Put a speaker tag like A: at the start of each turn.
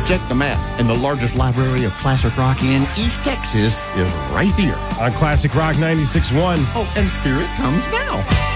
A: check the map, and the largest library of classic rock in East Texas is right here
B: on Classic Rock 96.1.
A: Oh, and here it comes now.